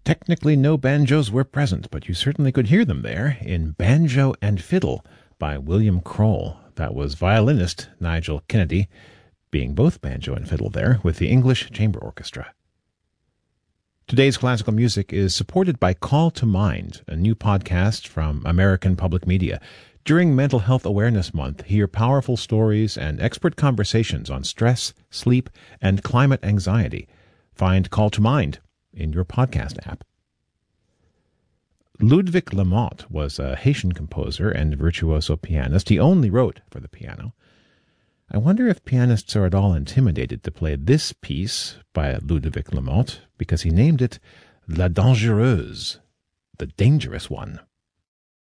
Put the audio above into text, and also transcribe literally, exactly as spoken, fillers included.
Technically, no banjos were present, but you certainly could hear them there in Banjo and Fiddle by William Kroll. That was violinist Nigel Kennedy, being both banjo and fiddle there with the English Chamber Orchestra. Today's classical music is supported by Call to Mind, a new podcast from American Public Media. During Mental Health Awareness Month, hear powerful stories and expert conversations on stress, sleep, and climate anxiety. Find Call to Mind in your podcast app. Ludwig Lamotte was a Haitian composer and virtuoso pianist. He only wrote for the piano. I wonder if pianists are at all intimidated to play this piece by Ludwig Lamotte because he named it La Dangereuse, the dangerous one.